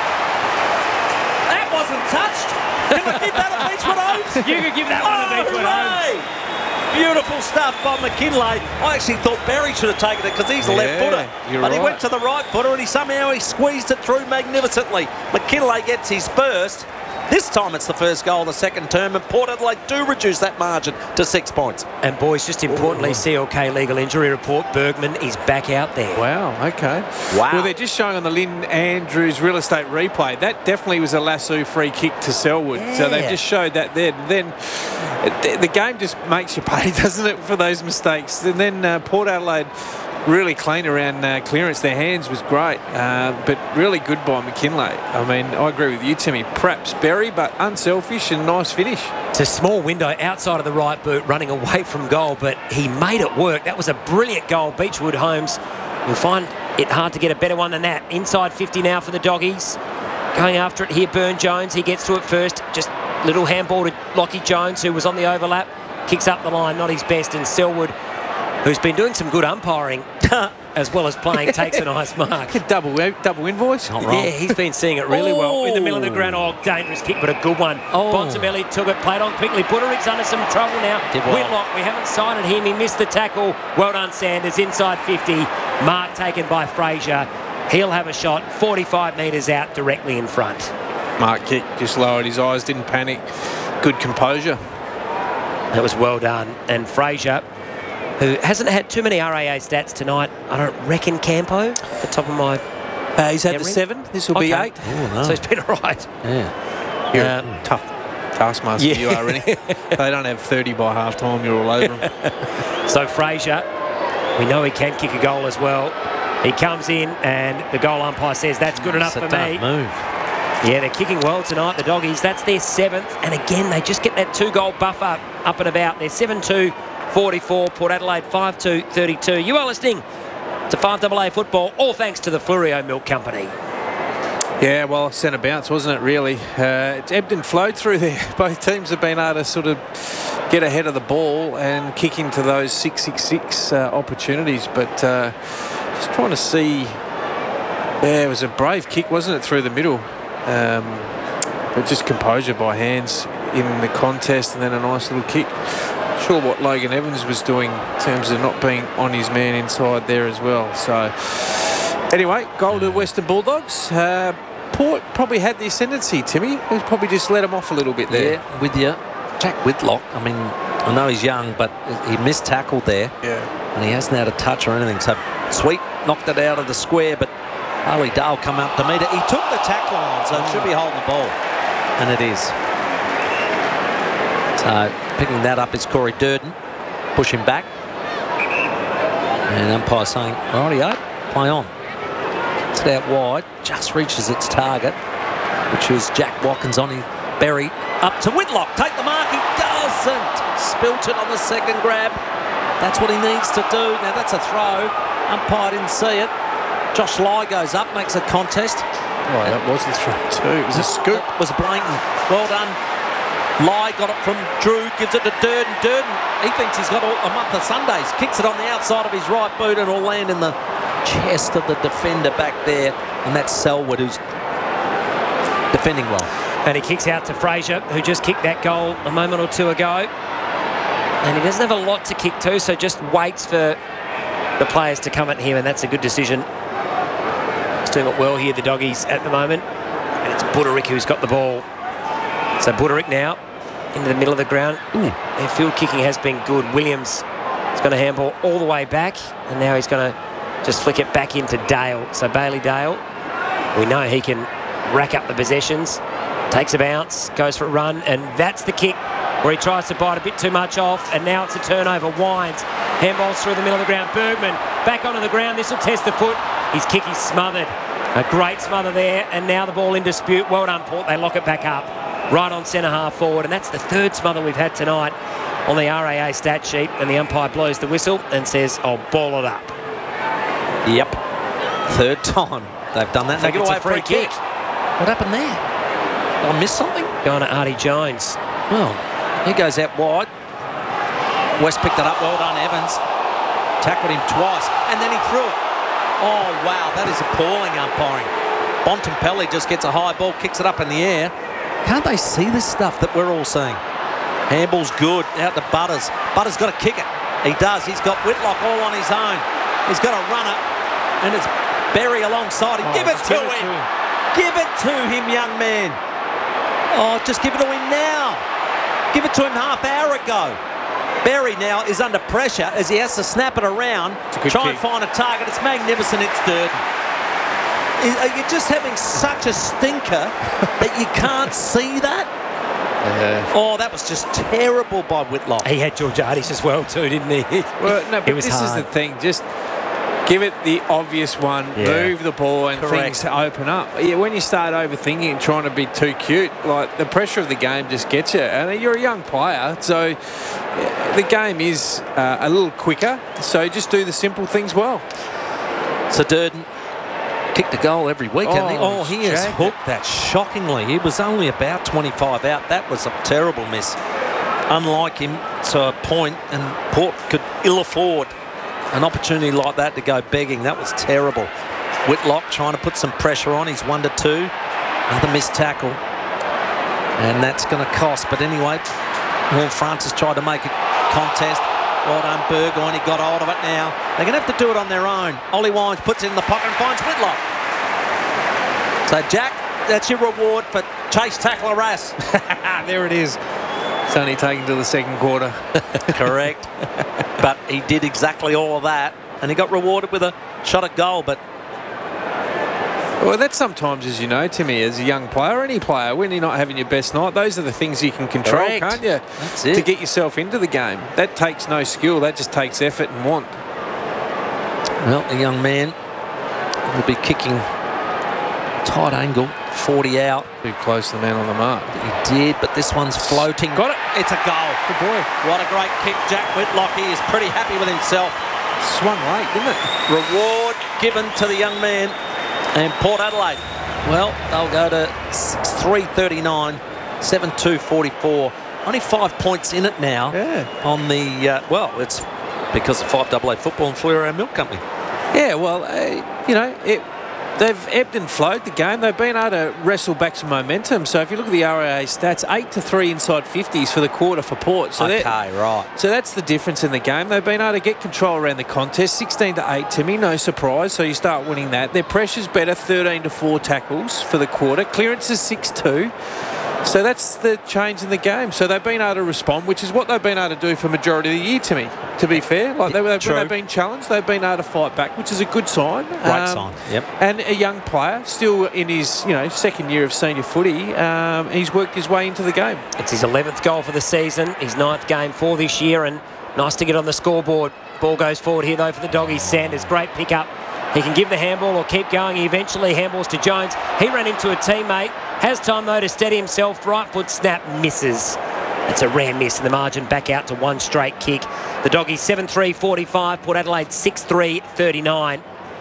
That wasn't touched. Can I give that a Beachwood Holmes? You could give that one a Beachwood Holmes. Beautiful stuff by McKinlay. I actually thought Barry should have taken it because he's a left footer. But he went to the right footer and he squeezed it through magnificently. McKinlay gets his burst. This time it's the first goal of the second term, and Port Adelaide do reduce that margin to 6 points. And boys, just importantly, CLK legal injury report, Bergman is back out there. Wow, okay. Wow. Well, they're just showing on the Lynn Andrews real estate replay. That definitely was a lasso free kick to Selwood. Yeah. So they've just showed that there. Then the game just makes you pay, doesn't it, for those mistakes? And then Port Adelaide really clean around clearance. Their hands was great, but really good by McKinlay. I mean, I agree with you, Timmy. Perhaps Berry, but unselfish and nice finish. It's a small window outside of the right boot, running away from goal, but he made it work. That was a brilliant goal. Beechwood Holmes will find it hard to get a better one than that. Inside 50 now for the Doggies. Going after it here, Burne-Jones. He gets to it first. Just little handball to Lockie Jones, who was on the overlap. Kicks up the line, not his best, and Selwood, who's been doing some good umpiring as well as playing, takes a nice mark. Double invoice. Yeah, he's been seeing it really well. In the middle of the ground, dangerous kick, but a good one. Bontempelli took it, played on quickly. Butterick's under some trouble now. Whitlock, we haven't sighted him. He missed the tackle. Well done, Sanders. Inside 50. Mark taken by Fraser. He'll have a shot 45 metres out directly in front. Mark kick, just lowered his eyes, didn't panic. Good composure. That was well done. And Fraser, who hasn't had too many RAA stats tonight, I don't reckon, Campo, at the top of my he's had memory. the 7. This will be 8. Oh, no. So he's been all right. Yeah. You're tough taskmaster, you are, really. They don't have 30 by half-time. You're all over them. So Fraser, we know he can kick a goal as well. He comes in and the goal umpire says, that's good enough for me. Move. Yeah, they're kicking well tonight, the Doggies. That's their 7th. And again, they just get that 2-goal buffer up and about. They're 7-2. 44, Port Adelaide 5-2, 32. You are listening to 5AA Football, all thanks to the Flurio Milk Company. Yeah, well, centre bounce, wasn't it, really? It's ebbed and flowed through there. Both teams have been able to sort of get ahead of the ball and kick into those 6-6-6 opportunities. But just trying to see... Yeah, it was a brave kick, wasn't it, through the middle? But just composure by hands in the contest and then a nice little kick. Sure what Logan Evans was doing in terms of not being on his man inside there as well. So anyway, goal to Western Bulldogs. Port probably had the ascendancy, Timmy. He's probably just let him off a little bit there. Yeah, with you. Jack Whitlock, I mean, I know he's young, but he mistackled there. Yeah. And he hasn't had a touch or anything. So Sweet knocked it out of the square, but Harley Dale come up to meet it. He took the tackle on, so it should be holding the ball. And it is. So picking that up is Corey Durden. Push him back. And umpire saying, rightio, play on. Gets it out wide. Just reaches its target, which is Jack Watkins on his Berry. Up to Whitlock. Take the mark. He doesn't. Spilt it on the second grab. That's what he needs to do. Now that's a throw. Umpire didn't see it. Josh Lai goes up, makes a contest. Oh, that was the throw too. It was a scoop. It was blatant. Well done. Lai got it from Drew, gives it to Durden. Durden, he thinks he's got a month of Sundays. Kicks it on the outside of his right boot and will land in the chest of the defender back there. And that's Selwood, who's defending well. And he kicks out to Fraser, who just kicked that goal a moment or two ago. And he doesn't have a lot to kick to, so just waits for the players to come at him, and that's a good decision. He's doing it well here, the Doggies, at the moment. And it's Butterick who's got the ball. So Butterick now into the middle of the ground. Their field kicking has been good. Williams is going to handball all the way back, and now he's going to just flick it back into Dale. So Bailey Dale, we know he can rack up the possessions. Takes a bounce, goes for a run, and that's the kick where he tries to bite a bit too much off, and now it's a turnover. Wines handballs through the middle of the ground. Bergman back onto the ground. This will test the foot. His kick is smothered. A great smother there, and now the ball in dispute. Well done, Port. They lock it back up. Right on centre half forward, and that's the third smother we've had tonight on the RAA stat sheet, and the umpire blows the whistle and says, I'll ball it up. Yep. Third time they've done that. I think They it's get a away free kick. What happened there? Did I miss something? Going to Artie Jones. Well, he goes out wide. West picked it up. Well done, Evans. Tackled him twice, and then he threw it. Oh, wow, that is appalling umpiring. Bontempelli just gets a high ball, kicks it up in the air. Can't they see this stuff that we're all seeing? Handball's good, out to Butters. Butters got to kick it. He does. He's got Whitlock all on his own. He's got a runner, and it's Berry alongside him. Give it to him. Give it to him, young man. Oh, just give it to him now. Give it to him half hour ago. Berry now is under pressure as he has to snap it around, try and find a target. It's magnificent. It's Durden. You're just having such a stinker that you can't see that. Oh, that was just terrible by Whitlock. He had Georgiades as well too, didn't he? Well, no, but this hard. is the thing. Just give it the obvious one, move the ball, and things open up. Yeah, when you start overthinking and trying to be too cute, like the pressure of the game just gets you. And you're a young player, so the game is a little quicker. So just do the simple things well. So Durden kicked a goal every week, hasn't he? Oh, he has jagged hooked that shockingly. He was only about 25 out. That was a terrible miss. Unlike him to a point, and Port could ill afford an opportunity like that to go begging. That was terrible. Whitlock trying to put some pressure on. He's 1-2. Another missed tackle. And that's going to cost. But anyway, Horn Francis tried to make a contest. Well done, Burgoyne. He got hold of it now. They're going to have to do it on their own. Ollie Wines puts it in the pocket and finds Whitlock. So, Jack, that's your reward for chase tackle harass. There it is. It's only taken to the second quarter. Correct. But he did exactly all of that, and he got rewarded with a shot at goal. But well, that's sometimes, as you know, Timmy, as a young player, any player, when you're not having your best night, those are the things you can control, can't you? That's it. To get yourself into the game. That takes no skill. That just takes effort and want. Well, the young man will be kicking tight angle, 40 out. Too close to the man on the mark. He did, but this one's floating. Got it. It's a goal. Good boy. What a great kick, Jack Whitlock. He is pretty happy with himself. Swung late, didn't it? Reward given to the young man. And Port Adelaide, well, they'll go to 6-3-39, 7-2-44. Only 5 points in it now. Yeah. On the, well, it's because of 5AA football and Fleurieu Milk Company. Yeah, well, you know, they've ebbed and flowed the game. They've been able to wrestle back some momentum. So if you look at the RAA stats, 8-3 inside 50s for the quarter for Port. So okay, right. So that's the difference in the game. They've been able to get control around the contest. 16-8, Timmy, no surprise. So you start winning that. Their pressure's better, 13-4 tackles for the quarter. Clearance is 6-2. So that's the change in the game. So they've been able to respond, which is what they've been able to do for majority of the year, Timmy, to be fair. Like they've been challenged, they've been able to fight back, which is a good sign. Great sign, yep. And a young player, still in his second year of senior footy, he's worked his way into the game. It's his 11th goal for the season, his 9th game for this year, and nice to get on the scoreboard. Ball goes forward here, though, for the Doggies. Sanders, great pickup. He can give the handball or keep going. He eventually handballs to Jones. He ran into a teammate. Has time, though, to steady himself. Right foot snap, misses. It's a rare miss, and the margin back out to one straight kick. The Doggies 7-3-45. Port Adelaide 6-3-39.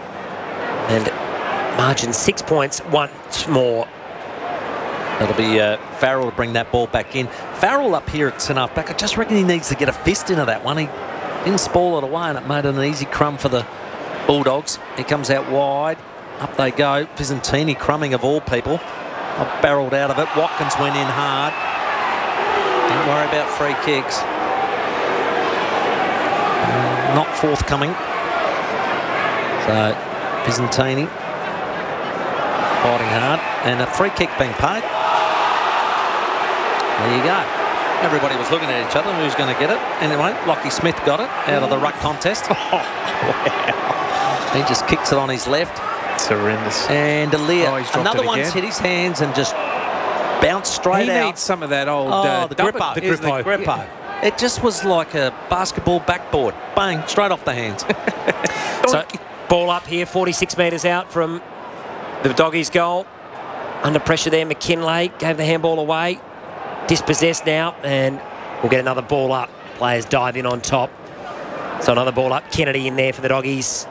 And margin 6 points once more. That'll be Farrell to bring that ball back in. Farrell up here at centre back. I just reckon he needs to get a fist into that one. He didn't spoil it away, and it made an easy crumb for the Bulldogs. He comes out wide. Up they go. Visentini crumbing of all people. Barreled out of it. Watkins went in hard. Don't worry about free kicks. Not forthcoming. So Visentini fighting hard, and a free kick being paid. There you go. Everybody was looking at each other. Who's going to get it? Anyway, Lockie Smith got it out of the ruck contest. Wow. He just kicks it on his left. It's horrendous. And Aaliyah, another one's hit his hands and just bounced straight out. He needs some of that old the grippo. It just was like a basketball backboard. Bang, straight off the hands. So, ball up here, 46 metres out from the Doggies' goal. Under pressure there, McKinlay gave the handball away. Dispossessed now, and we'll get another ball up. Players dive in on top. So another ball up. Kennedy in there for the Doggies.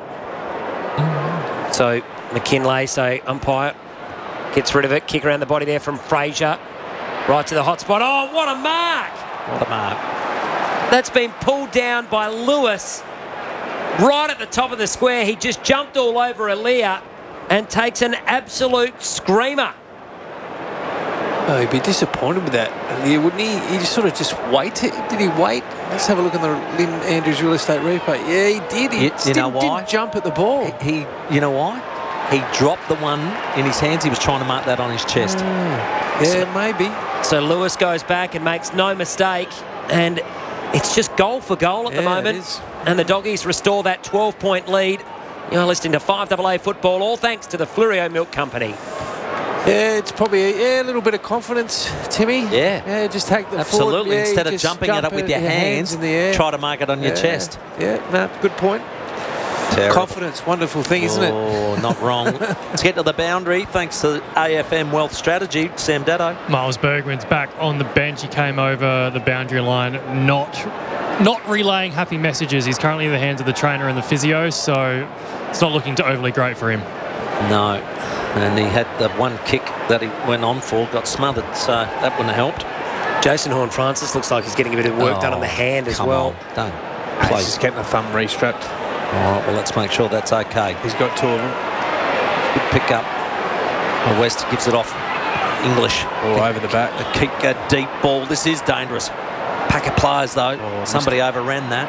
So McKinlay, so umpire gets rid of it. Kick around the body there from Fraser. Right to the hot spot. Oh, what a mark! What a mark. That's been pulled down by Lewis. Right at the top of the square. He just jumped all over Aaliyah and takes an absolute screamer. Oh, he'd be disappointed with that, wouldn't he? He just sort of waited. Did he wait? Let's have a look on the Lynn Andrews Real Estate replay. Yeah, he did. He didn't jump at the ball. You know why? He dropped the one in his hands. He was trying to mark that on his chest. Yeah, maybe. So Lewis goes back and makes no mistake, and it's just goal for goal at the moment. It is. And the Doggies restore that 12-point lead. You're listening to 5AA Football, all thanks to the Flurio Milk Company. Yeah, it's probably a little bit of confidence, Timmy. Yeah. Just take the Absolutely. forward. Yeah, Instead of just jumping at it with your hands in the air. try to mark it on your chest. Yeah, no, good point. Terrible. Confidence, wonderful thing, isn't it? Oh, not wrong. Let's get to the boundary. Thanks to AFM Wealth Strategy, Sam Dado. Miles Bergman's back on the bench. He came over the boundary line, not relaying happy messages. He's currently in the hands of the trainer and the physio, so it's not looking too overly great for him. No. And he had the one kick that he went on for, got smothered, so that wouldn't have helped. Jason Horne-Francis looks like he's getting a bit of work done on the hand as well. Don't. He's just getting the thumb restrapped. All right, well, let's make sure that's okay. He's got two of them. Good pick up. West gives it off. English. All over the back. A kick, a deep ball. This is dangerous. Pack of players, though. Somebody overran that.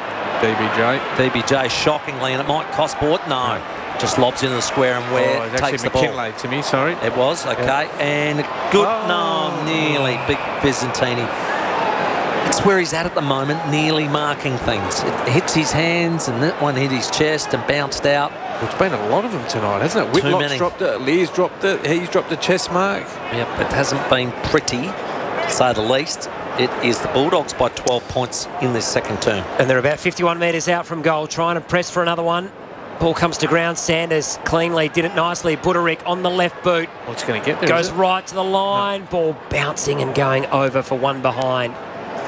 DBJ, shockingly, and it might cost Port. No. Just lobs into the square and Ware takes the ball. McKinlay to me, sorry. It was, okay. And good, no, nearly. Big Byzantini. It's where he's at the moment, nearly marking things. It hits his hands, and that one hit his chest and bounced out. Well, it's been a lot of them tonight, hasn't it? Whitlock's dropped it, Lear's dropped it, he's dropped a chest mark. Yep, it hasn't been pretty, to say the least. It is the Bulldogs by 12 points in this second term. And they're about 51 metres out from goal, trying to press for another one. Ball comes to ground. Sanders cleanly did it nicely. Buderick on the left boot. What's going to get there? Goes right to the line. No. Ball bouncing and going over for one behind.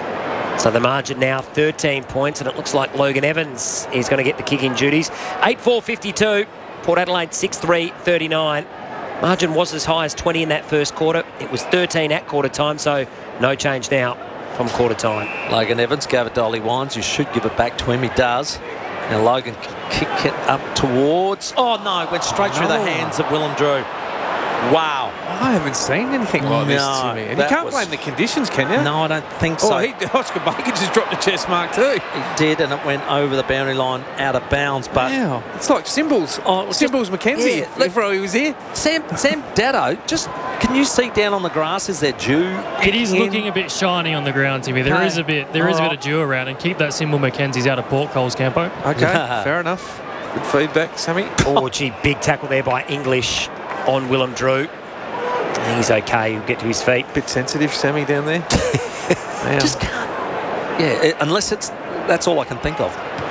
So the margin now 13 points, and it looks like Logan Evans is going to get the kicking duties. 8-4-52. Port Adelaide 6-3-39. Margin was as high as 20 in that first quarter. It was 13 at quarter time, so no change now from quarter time. Logan Evans gave it to Ollie Wines, who should give it back to him. He does. And Logan can kick it up towards... Oh, no, it went straight through the hands of Willem Drew. Wow. I haven't seen anything like this, Timmy. And you can't blame the conditions, can you? No, I don't think so. Oscar Baker just dropped a chest mark too. He did, and it went over the boundary line out of bounds. But wow. It's like Symbols. Symbols McKenzie, if he was here. Sam Dado, just... Can you see down on the grass? Is there dew? It is looking a bit shiny on the ground, Timmy. There is a bit of dew around, and keep that Symbol Mackenzie's out of Port Coles, Campo. Okay, fair enough. Good feedback, Sammy. Oh, gee, big tackle there by English on Willem Drew. He's okay. He'll get to his feet. Bit sensitive, Sammy, down there. Just can't. Yeah, unless it's... That's all I can think of.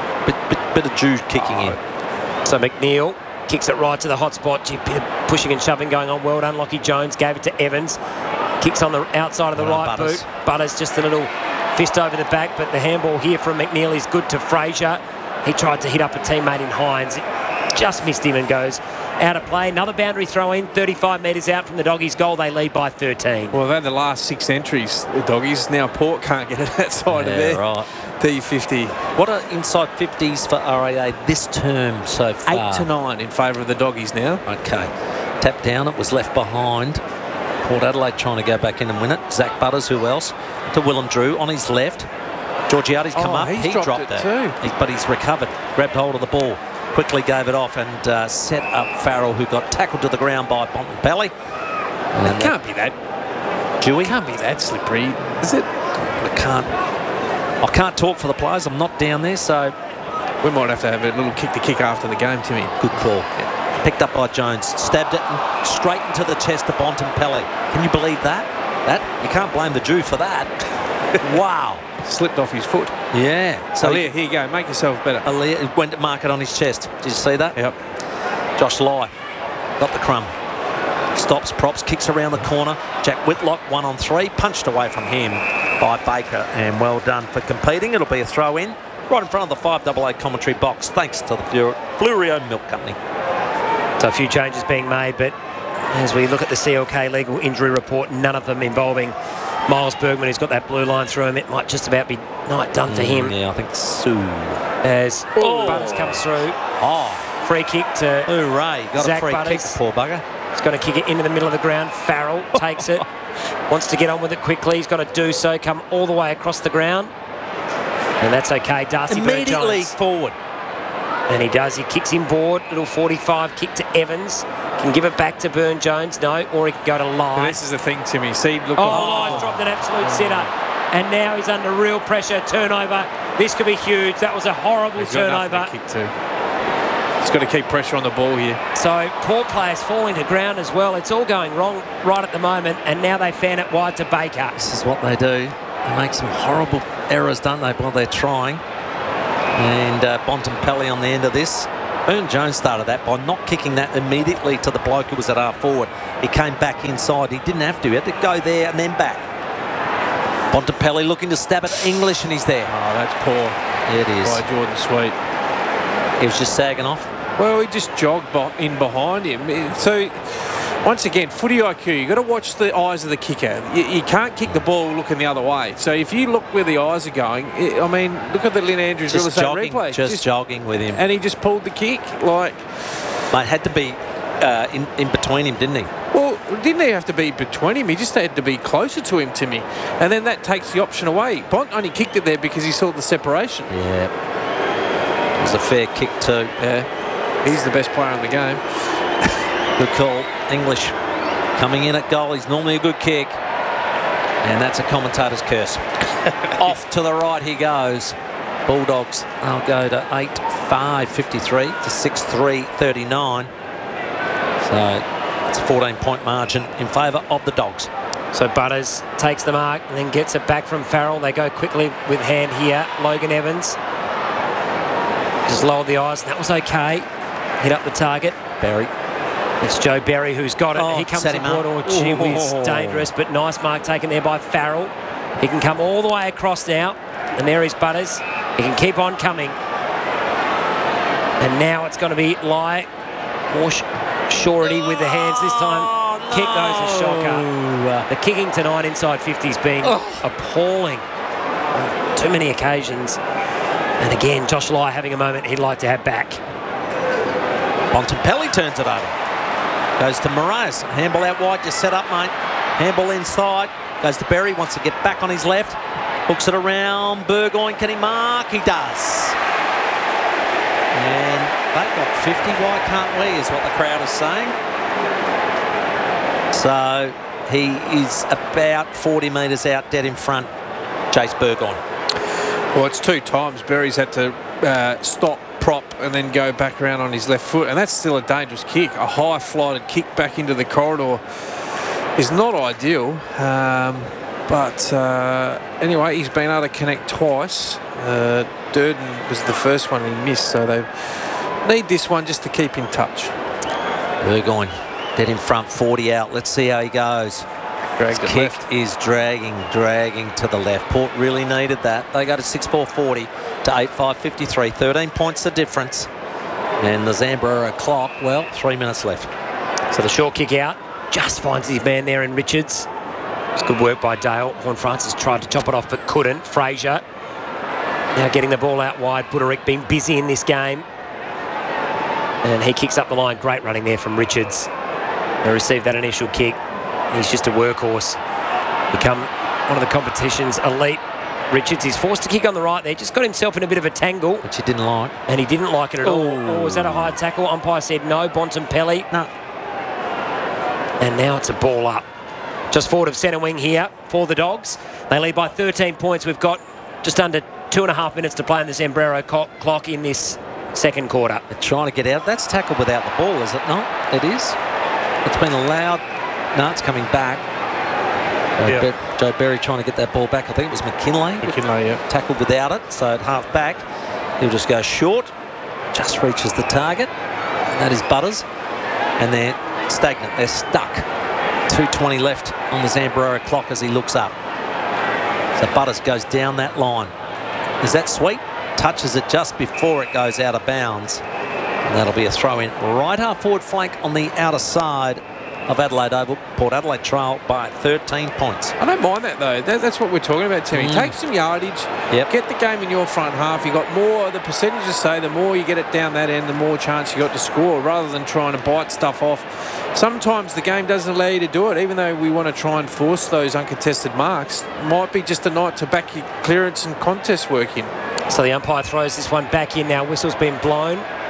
Bit of dew kicking in. So McNeil kicks it right to the hot spot. Gee, bit of pushing and shoving going on. Well done. Lockie Jones gave it to Evans. Kicks on the outside of the right boot. Butters just a little fist over the back, but the handball here from McNeil is good to Fraser. He tried to hit up a teammate in Hines. It just missed him and goes out of play. Another boundary throw in, 35 metres out from the Doggies' goal. They lead by 13. Well, they've had the last 6 entries, the Doggies. Now Port can't get it outside of there. Right. D50. What are inside 50s for RAA this term so far? 8-9 in favour of the Doggies now. Okay. Tap down, it was left behind. Port Adelaide trying to go back in and win it. Zach Butters, who else? To Willem Drew on his left. Georgiades come up. He dropped it too. But he's recovered, grabbed hold of the ball, quickly gave it off and set up Farrell, who got tackled to the ground by Bontempelli. It can't be that. Dewey? It can't be that slippery, is it? I can't talk for the players. I'm not down there, so... We might have to have a little kick after the game, Timmy. Good call. Yeah. Picked up by Jones. Stabbed it straight into the chest of Bontempelli. Can you believe that? You can't blame the Jew for that. Wow. Slipped off his foot. Yeah. So Aaliyah, here you go. Make yourself better. Aaliyah went to mark it on his chest. Did you see that? Yep. Josh Lai got the crumb. Stops, props, kicks around the corner. Jack Whitlock, 1-on-3, punched away from him by Baker, and well done for competing. It'll be a throw in right in front of the 5AA commentary box, thanks to the Flurio Milk Company. So a few changes being made, but as we look at the CLK legal injury report, none of them involving Miles Bergman, who's got that blue line through him. It might just about be night done for him. Yeah, I think so. As Butters comes through. Free kick to Hooray, got Zach a free Butters. kick, poor bugger. He's going to kick it into the middle of the ground. Farrell takes it. Wants to get on with it quickly. He's got to do so. Come all the way across the ground. And that's okay. Darcy immediately Burke-Jones. forward. And he does. He kicks him board. Little 45 kick to Evans. Can give it back to Burne-Jones. No. Or he can go to Lai. This is the thing, Timmy. See, look. Lai's dropped an absolute sitter. And now he's under real pressure. Turnover. This could be huge. That was a horrible turnover. Kick too. He's got to keep pressure on the ball here. So poor players falling to ground as well. It's all going wrong right at the moment. And now they fan it wide to Baker. This is what they do. They make some horrible errors, don't they, while they're trying. And Bontempelli on the end of this. Burne-Jones started that by not kicking that immediately to the bloke who was at half forward. He came back inside. He didn't have to. He had to go there and then back. Bontempelli looking to stab at English, and he's there. Oh, that's poor. It is. By Jordan Sweet. He was just sagging off. Well, he just jogged in behind him. So, once again, footy IQ, you've got to watch the eyes of the kicker. You can't kick the ball looking the other way. So if you look where the eyes are going, I mean, look at the Lynn Andrews real estate replay. Just jogging with him. And he just pulled the kick. Like, mate, had to be in between him, didn't he? Well, didn't he have to be between him? He just had to be closer to him, Timmy. And then that takes the option away. Bont only kicked it there because he saw the separation. Yeah. It was a fair kick too. Yeah. He's the best player in the game. Good call. English coming in at goal. He's normally a good kick. And that's a commentator's curse. Off to the right he goes. Bulldogs, they'll go to 8-5-53 to 6-3-39. So it's a 14-point margin in favour of the Dogs. So Butters takes the mark and then gets it back from Farrell. They go quickly with hand here. Logan Evans just lowered the eyes, and that was okay. Hit up the target. Berry. It's Joe Berry who's got it. Oh, He comes set him aboard. up. Oh, gee whiz, dangerous, but nice mark taken there by Farrell. He can come all the way across now, and there is Butters. He can keep on coming. And now it's going to be Lai. More surety with the hands this time. No. Kick goes a shocker. The kicking tonight inside 50's been appalling on too many occasions. And again, Josh Lai having a moment he'd like to have back. Bontempelli turns it over. Goes to Moraes. Handball out wide, just set up, mate. Handball inside. Goes to Berry, wants to get back on his left. Hooks it around. Burgoyne, can he mark? He does. And they got 50. Why can't we, is what the crowd is saying. So he is about 40 metres out, dead in front. Jace Burgoyne. Well, it's two times. Berry's had to stop, prop, and then go back around on his left foot. And that's still a dangerous kick. A high-flighted kick back into the corridor is not ideal. But anyway, he's been able to connect twice. Durden was the first one he missed, so they need this one just to keep in touch. Burgoyne, dead in front, 40 out. Let's see how he goes. His kick is dragging to the left. Port really needed that. They go to 6-4-40 to 8-5-53. 13 points the difference. And the Zambrera clock, well, 3 minutes left. So the short kick out. Just finds his man there in Richards. It's good work by Dale. Horne-Francis tried to chop it off but couldn't. Fraser now getting the ball out wide. Budarick been busy in this game. And he kicks up the line. Great running there from Richards. They received that initial kick. He's just a workhorse. Become one of the competition's elite. Richards is forced to kick on the right there. Just got himself in a bit of a tangle. Which he didn't like. And he didn't like it at all. Oh, was that a high tackle? Umpire said no. Bontempelli. No. And now it's a ball up. Just forward of centre wing here for the Dogs. They lead by 13 points. We've got just under 2.5 minutes to play in the Zambrero clock in this second quarter. They're trying to get out. That's tackled without the ball, is it not? It is. It's been allowed. No, it's coming back. Joe Berry trying to get that ball back. I think it was McKinlay. Yeah. Tackled without it, so at half back. He'll just go short. Just reaches the target. And that is Butters. And they're stagnant. They're stuck. 2:20 left on the Zambrero clock as he looks up. So Butters goes down that line. Is that Sweet? Touches it just before it goes out of bounds. And that'll be a throw in. Right half forward flank on the outer side of Adelaide Oval. Port Adelaide trail by 13 points. I don't mind that, though. That's what we're talking about, Timmy. Take some yardage. Yep. Get the game in your front half. You got more, the percentages say, the more you get it down that end, the more chance you got to score, rather than trying to bite stuff off. Sometimes the game doesn't allow you to do it, even though we want to try and force those uncontested marks. Might be just a night to back your clearance and contest work in. So the umpire throws this one back in now. Whistle's been blown.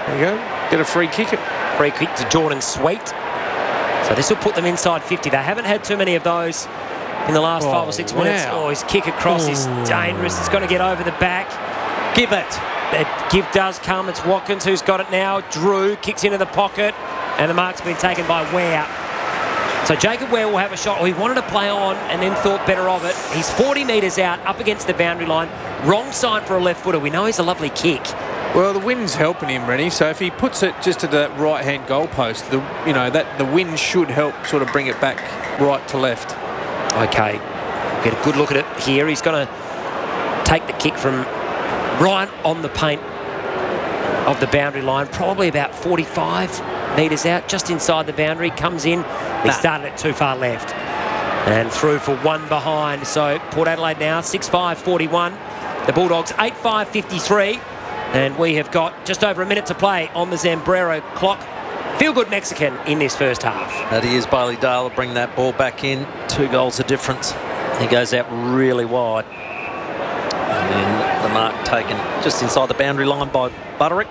There you go. Get a free kick. Free kick to Jordan Sweet. So this will put them inside 50. They haven't had too many of those in the last 5 or 6 minutes. Oh, his kick across is dangerous. It's going to get over the back. Give it. That give does come. It's Watkins who's got it now. Drew kicks into the pocket, and the mark's been taken by Ware. So Jacob Ware will have a shot. He wanted to play on and then thought better of it. He's 40 metres out, up against the boundary line. Wrong side for a left footer. We know he's a lovely kick. Well, the wind's helping him, Rennie. So if he puts it just to that right-hand goalpost, the wind should help sort of bring it back right to left. Okay, get a good look at it here. He's going to take the kick from right on the paint of the boundary line, probably about 45 metres out, just inside the boundary. Comes in. He started it too far left and through for one behind. So Port Adelaide now 6-5-41. The Bulldogs 8-5-53. And we have got just over a minute to play on the Zambrero clock. Feel good Mexican in this first half. That is Bailey Dale to bring that ball back in. 2 goals of difference. He goes out really wide. And the mark taken just inside the boundary line by Butterick.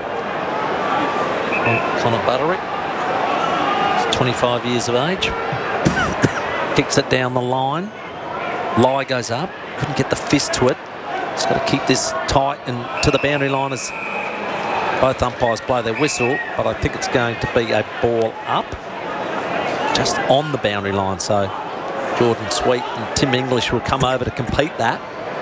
Connor Butterick. He's 25 years of age. Kicks it down the line. Lie goes up. Couldn't get the fist to it. He's got to keep this tight and to the boundary line as both umpires blow their whistle, but I think it's going to be a ball up just on the boundary line. So Jordan Sweet and Tim English will come over to complete that.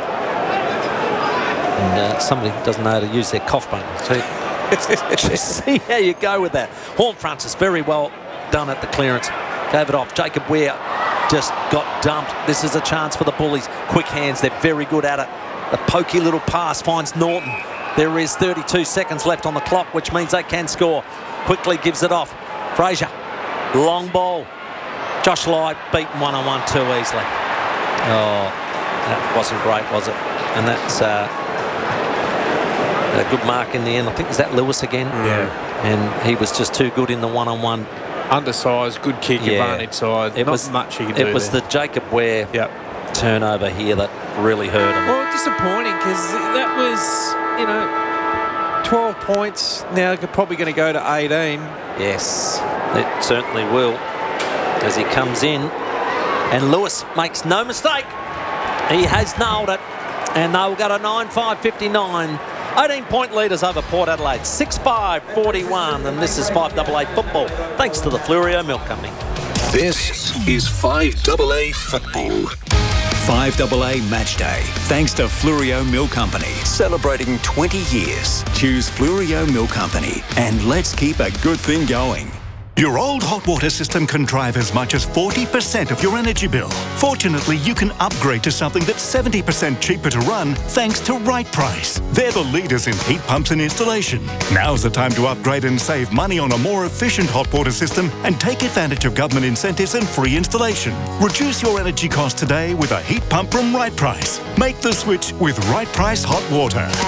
And somebody doesn't know how to use their cough button. So just see how you go with that. Horn Francis, very well done at the clearance. Gave it off. Jacob Ware just got dumped. This is a chance for the Bullies. Quick hands, they're very good at it. The pokey little pass finds Norton. There is 32 seconds left on the clock, which means they can score. Quickly gives it off. Fraser, long ball. Josh Lyde beaten one-on-one too easily. Oh, that wasn't great, was it? And that's a good mark in the end. I think, is that Lewis again? Yeah. And he was just too good in the one-on-one. Undersized, good kick, advantage side. Not much he could do. It was the Jacob Ware turnover here that really hurt him. Well, disappointing because that was, 12 points. Now they're probably going to go to 18. Yes, it certainly will as he comes in. And Lewis makes no mistake. He has nailed it. And they'll go to 9-5-59. 18-point leaders over Port Adelaide. 6-5-41. And this is 5AA football, thanks to the Fleurieu Milk Company. This is 5AA football. 5AA Match Day, thanks to Fleurieu Milk Company, celebrating 20 years. Choose Fleurieu Milk Company, and let's keep a good thing going. Your old hot water system can drive as much as 40% of your energy bill. Fortunately, you can upgrade to something that's 70% cheaper to run thanks to Right Price. They're the leaders in heat pumps and installation. Now's the time to upgrade and save money on a more efficient hot water system and take advantage of government incentives and free installation. Reduce your energy costs today with a heat pump from Right Price. Make the switch with Right Price Hot Water.